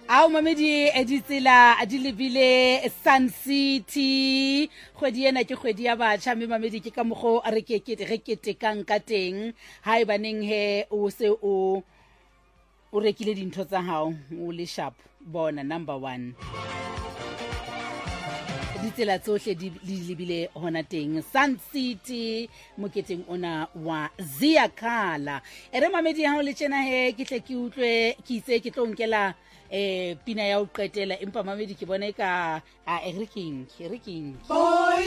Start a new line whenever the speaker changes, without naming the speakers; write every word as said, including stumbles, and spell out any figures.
Ao mamedi editsela di lebile Sun City kgwedi ena ke kgwedi ya batjha mme mamedi ke ka mogo re ke ke re ke tekang ka teng ha eba neng he o se o o rekile dintho tsa hao o le sharp bona number one ditsela tsohle di lebile hona teng Sun City moketeng ona wa Ziakala ere mamedi ha o le tjena he ke tle ke utlwe ke itse ke tlo nkela eh pina ya o qetela empa mamedi ke bona ka a re king re king